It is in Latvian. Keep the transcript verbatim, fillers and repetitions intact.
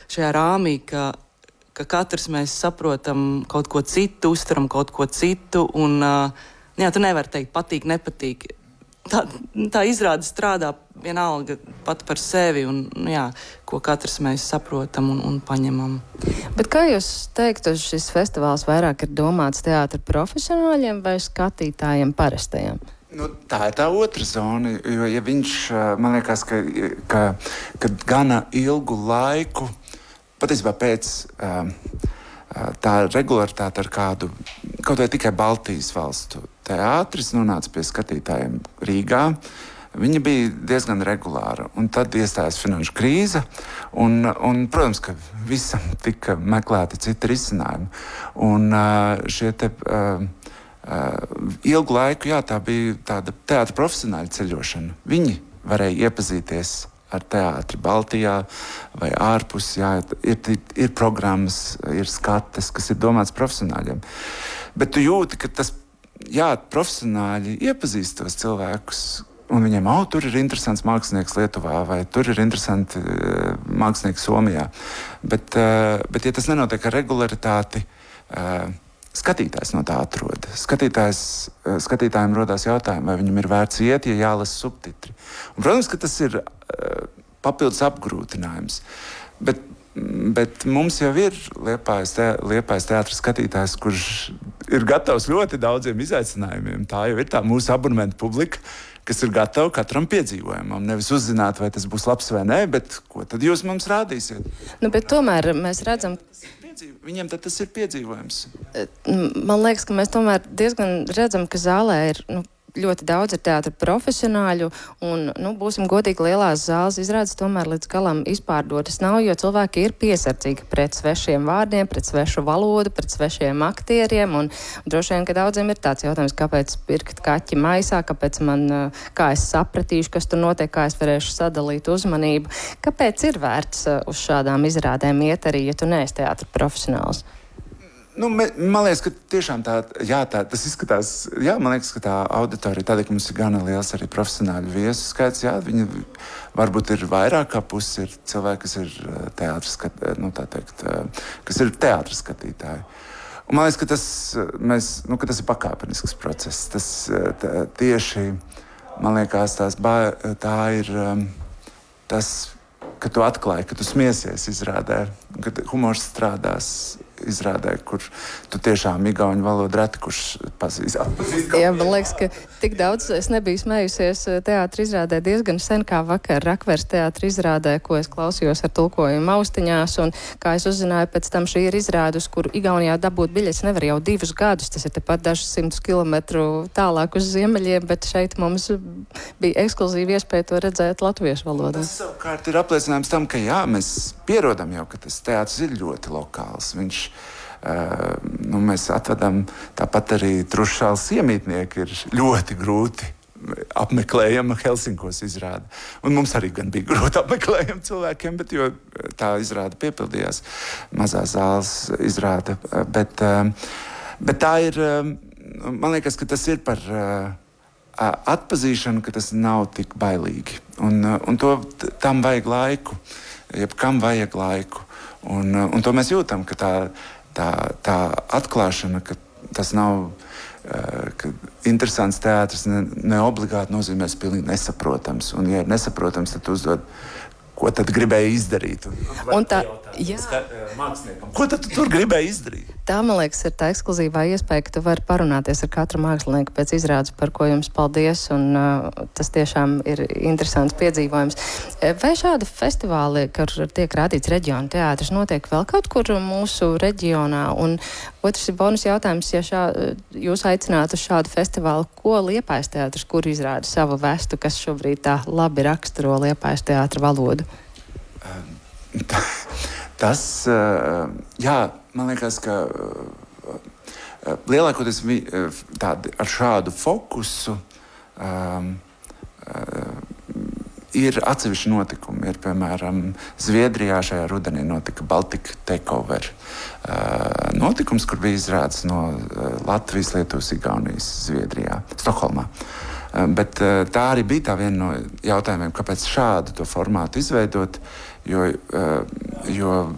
šajā rāmī, ka, ka katrs mēs saprotam kaut ko citu, uztveram kaut ko citu, un uh, jā, tu nevari teikt patīk, nepatīk. Tā, tā izrāde strādā vienalga pat par sevi, un jā, ko katrs mēs saprotam un, un paņemam. Bet kā jūs teiktu, šis festivāls vairāk ir domāts teātra profesionāļiem vai skatītājiem parastajiem? Nu, tā ir tā otra zona, jo ja viņš, man liekas, ka, ka, ka gana ilgu laiku, patiesībā pēc tā regularitāte ar kādu, kaut vai tikai Baltijas valstu teātris nonāca pie skatītājiem Rīgā, viņa bija diezgan regulāra. Un tad iestājās finanšu krīze, un, un protams, ka visam tika meklēti citi risinājumi. Un šie te uh, uh, ilgu laiku, jā, tā bija tāda teātra profesionāļa ceļošana. Viņi varēja iepazīties ar teātri Baltijā vai ārpus, jā, ir, ir programmas, ir skates, kas ir domāts profesionāļiem. Bet tu jūti, ka tas, jā, profesionāļi iepazīst tos cilvēkus, un viņiem, oh, tur ir interesants mākslinieks Lietuvā, vai tur ir interesanti uh, mākslinieki Somijā. Bet, uh, bet, ja tas nenotiek ar regularitāti, uh, skatītājs no tā atrod. Skatītājs, uh, skatītājiem rodās jautājumi, vai viņam ir vērts iet, ja jālasa subtitri. Un, protams, ka tas ir uh, papildus apgrūtinājums. Bet, bet mums jau ir Liepājas, te, Liepājas teātra skatītājs, kurš ir gatavs ļoti daudziem izaicinājumiem. Tā jau ir tā mūsu abonementa publika, kas ir gatava katram piedzīvojumam. Nevis uzzināt, vai tas būs labs vai nē, bet ko tad jūs mums rādīsiet? Nu, bet tomēr mēs redzam... Viņiem tad tas ir piedzīvojums. Man liekas, ka mēs tomēr diezgan redzam, ka zālē ir... Nu, ļoti daudz ir teātra profesionāļu, un, nu, būsim godīgi, lielās zāles izrādes tomēr līdz galam izpārdotas nav, jo cilvēki ir piesardzīgi pret svešiem vārdiem, pret svešu valodu, pret svešiem aktieriem, un, un droši vien, ka daudziem ir tāds jautājums, kāpēc pirkt kaķi maisā, kāpēc man, kā es sapratīšu, kas tur notiek, kā es varēšu sadalīt uzmanību. Kāpēc ir vērts uz šādām izrādēm iet arī, ja tu neesi teātra profesionāls? Nu, man liekas, ka tiešām tā, jā, tā, tas izskatās, jā, man liekas, ka tā auditorija, tādēļ, ka mums ir gana liels arī profesionāļu viesu skaits, jā, viņi varbūt ir vairāk kā pusi, ir cilvēki, kas ir teātras, nu, tā teikt, kas ir teātras skatītāji. Un man liekas, ka tas, mēs, nu, ka tas ir pakāpenisks process. Tas tā, tieši, man liekas, tās, tā ir tas, ka tu atklāji, ka tu smiesies izrādē, ka humors strādās izrādē, kur tu tiešām igauņu valodu reti, kurš pazīst. Jā, man liekas, ka tik daudz es nebiju smējusies teātra izrādē diezgan sen, kā vakar Rakvers teātra izrādē, ko es klausījos ar tulkojumu austiņās, un kā es uzzināju, pēc tam šī ir izrāde, uz kuru Igaunijā dabūt biļetes nevar jau divus gadus, tas ir tepat dažus simtus kilometru tālāk uz ziemeļiem, bet šeit mums bija ekskluzīva iespēja to redzēt latviešu valodā. Tas savukārt ir apliecinājums tam, ka jā, mēs pierodam jau, ka tas teātris ir ļoti lokāls. Viņš Uh, nu, mēs atvedam, tāpat arī Trušāls iemītnieki ir ļoti grūti apmeklējama Helsinkos izrāde. Un mums arī gan bija grūti apmeklējama cilvēkiem, bet jo tā izrāde piepildījās, mazā zāles izrāde. Bet, uh, bet tā ir, uh, man liekas, ka tas ir par uh, atpazīšanu, ka tas nav tik bailīgi. Un, uh, un to, tam vajag laiku, jebkam vajag laiku. Un, uh, un to mēs jūtam, ka tā Tā, tā atklāšana, ka tas nav uh, ka interesants teātris, ne, ne obligāti nozīmēs pilnīgi nesaprotams. Un, ja ir nesaprotams, tad uzdod, ko tad gribēji izdarīt. Un, un tā, jā. Māksliniekam, ko tad tu tur gribēji izdarīt? Tā, man liekas, ir tā ekskluzīvā iespēja, ka tu vari parunāties ar katru mākslinieku pēc izrādes, par ko jums paldies, un uh, tas tiešām ir interesants piedzīvojums. Vai šādi festivāli, kur tiek rādīts reģionu teātris, notiek vēl kaut kur mūsu reģionā? Un otrs ir bonus jautājums, ja šā, jūs aicinātu uz šādu festivālu, ko Liepājas teātris, kur izrāda savu vestu, kas šobrīd tā labi raksturo Liepājas teātra valodu? Tas, jā, man liekas, ka lielākoties tādi ar šādu fokusu um, ir atsevišķi notikumi. Ir, piemēram, Zviedrijā šajā rudenī notika Baltic Takeover uh, notikums, kur bija izrādes no Latvijas, Lietuvas, Igaunijas, Zviedrijā, Stokholmā. Uh, bet uh, tā arī bija tā viena no jautājumiem, kāpēc šādu to formātu izveidot, jo, uh, jo